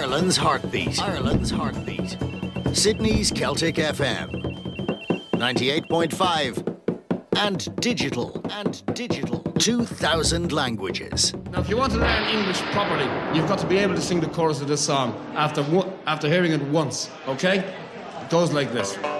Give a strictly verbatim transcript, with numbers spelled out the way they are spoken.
Ireland's heartbeat. Ireland's heartbeat. Sydney's Celtic F M. ninety-eight point five. And digital. And digital. two thousand languages. Now, if you want to learn English properly, you've got to be able to sing the chorus of this song after, after hearing it once, okay? It goes like this.